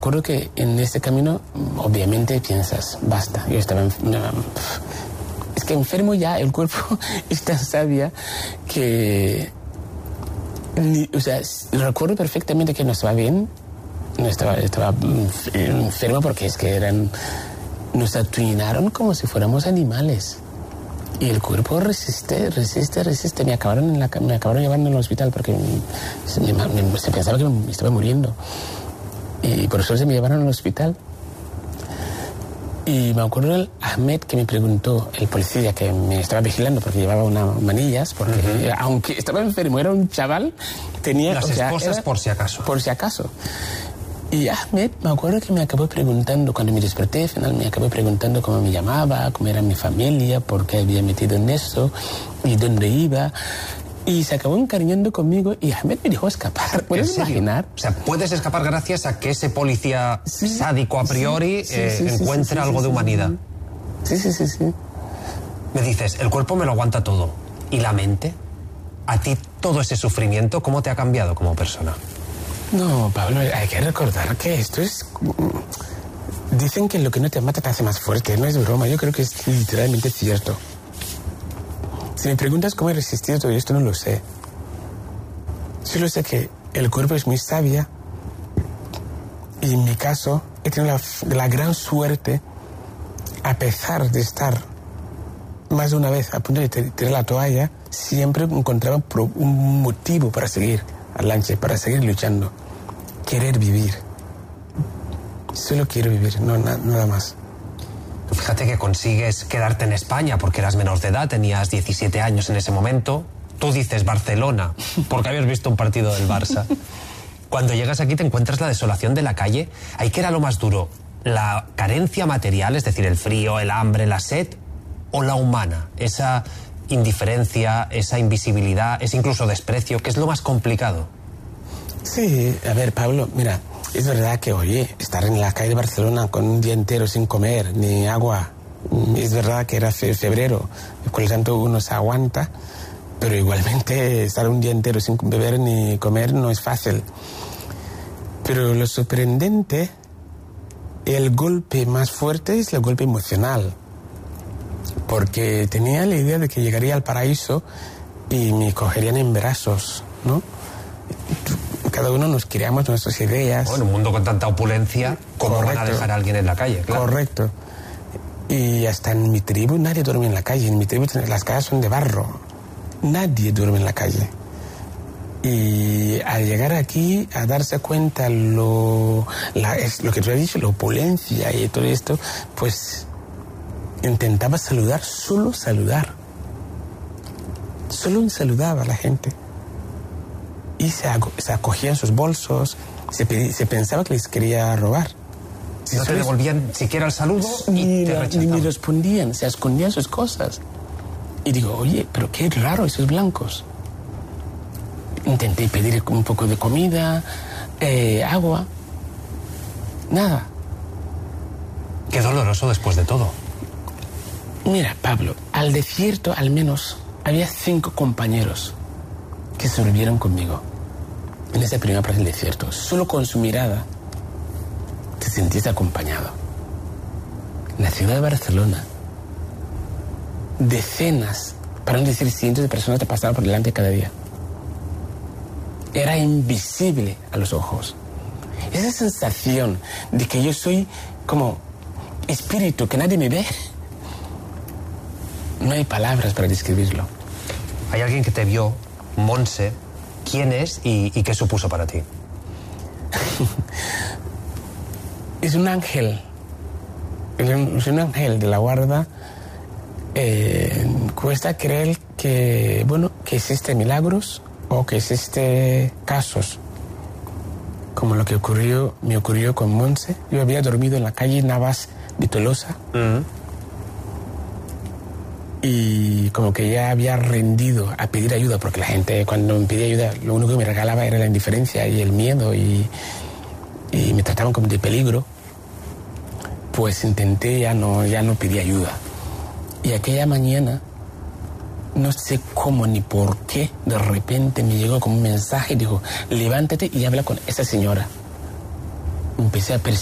Recuerdo que en este camino, obviamente piensas, basta, yo estaba es que enfermo ya, el cuerpo es tan sabia que... recuerdo perfectamente que no estaba bien, estaba enfermo porque es que nos atuinaron como si fuéramos animales. Y el cuerpo resiste. Me acabaron llevando al hospital porque se pensaba que me estaba muriendo. Y por eso se me llevaron al hospital. Y me acuerdo el Ahmed que me preguntó, el policía que me estaba vigilando porque llevaba unas manillas, porque aunque estaba enfermo, era un chaval, tenía... Las esposas por si acaso. Por si acaso. Y Ahmed, me acuerdo que me acabó preguntando, cuando me desperté, al final me acabó preguntando cómo me llamaba, cómo era mi familia, por qué había metido en eso y dónde iba. Y se acabó encariñando conmigo y Ahmed me dejó escapar. ¿Puedes imaginar? O sea, puedes escapar gracias a que ese policía sádico a priori encuentra algo de humanidad. Sí. Me dices, el cuerpo me lo aguanta todo. ¿Y la mente? ¿A ti todo ese sufrimiento cómo te ha cambiado como persona? No, Pablo, hay que recordar que esto es... Dicen que lo que no te mata te hace más fuerte. No es broma, yo creo que es literalmente cierto. Si me preguntas cómo he resistido todo esto, no lo sé. Solo sé que el cuerpo es muy sabia y en mi caso he tenido la gran suerte, a pesar de estar más de una vez a punto de tirar la toalla, siempre encontraba un motivo para seguir adelante, para seguir luchando. Querer vivir. Solo quiero vivir, no nada más. Fíjate que consigues quedarte en España porque eras menor de edad, tenías 17 años en ese momento. Tú dices Barcelona porque habías visto un partido del Barça. Cuando llegas aquí te encuentras la desolación de la calle. ¿Ahí qué era lo más duro? ¿La carencia material, es decir, el frío, el hambre, la sed? ¿O la humana? Esa indiferencia, esa invisibilidad, ese incluso desprecio, ¿qué es lo más complicado? Sí, a ver, Pablo, mira... Es verdad que, oye, estar en la calle de Barcelona con un día entero sin comer ni agua, es verdad que era febrero, por lo tanto uno se aguanta, pero igualmente estar un día entero sin beber ni comer no es fácil. Pero lo sorprendente, el golpe más fuerte es el golpe emocional, porque tenía la idea de que llegaría al paraíso y me cogerían en brazos, ¿no? Cada uno nos creamos nuestras ideas. Bueno, en un mundo con tanta opulencia, ¿cómo van a dejar a alguien en la calle? Claro. Correcto. Y hasta en mi tribu nadie duerme en la calle. En mi tribu las casas son de barro. Nadie duerme en la calle. Y al llegar aquí, a darse cuenta lo que tú has dicho, la opulencia y todo esto, pues intentaba saludar, solo saludar. Solo saludaba a la gente. Y se acogía en sus bolsos, se pensaba que les quería robar. No te devolvían siquiera el saludo y te rechazaban. Ni me respondían, se escondían sus cosas. Y digo, oye, pero qué raro esos blancos. Intenté pedir un poco de comida, agua, nada. Qué doloroso después de todo. Mira, Pablo, al desierto al menos había 5 compañeros que sobrevivieron conmigo en esa primera parte del desierto. Solo con su mirada te sentías acompañado. En la ciudad de Barcelona, decenas, para no decir cientos de personas te pasaban por delante cada día. Era invisible a los ojos. Esa sensación de que yo soy como espíritu, que nadie me ve, no hay palabras para describirlo. Hay alguien que te vio, Montse. ¿Quién es y qué supuso para ti? Es un ángel. Es un ángel de la guarda. Cuesta creer que existen milagros o que existen casos. Como lo que me ocurrió con Montse. Yo había dormido en la calle Navas de Tolosa. Y como que ya había rendido a pedir ayuda, porque la gente cuando me pedía ayuda lo único que me regalaba era la indiferencia y el miedo y me trataban como de peligro. Pues intenté, ya no pedí ayuda. Y aquella mañana, no sé cómo ni por qué, de repente me llegó como un mensaje y dijo, levántate y habla con esa señora. empecé a